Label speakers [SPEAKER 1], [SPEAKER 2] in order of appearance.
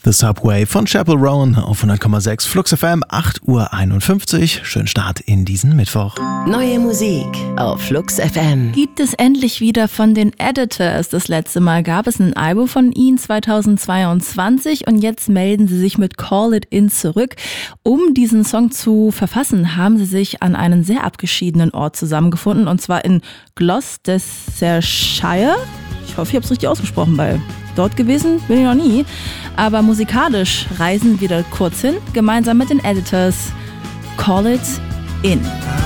[SPEAKER 1] The Subway von Chappell Roan auf 100,6 Flux FM, 8:51 Uhr. Schönen Start in diesen Mittwoch.
[SPEAKER 2] Neue Musik auf Flux FM.
[SPEAKER 3] Gibt es endlich wieder von den Editors. Das letzte Mal gab es ein Album von ihnen 2022 und jetzt melden sie sich mit Call It In zurück. Um diesen Song zu verfassen, haben sie sich an einen sehr abgeschiedenen Ort zusammengefunden, und zwar in Gloucestershire. Ich hoffe, ich habe es richtig ausgesprochen, weil dort gewesen bin ich noch nie. Aber musikalisch reisen wir da kurz hin, gemeinsam mit den Editors. Call It In.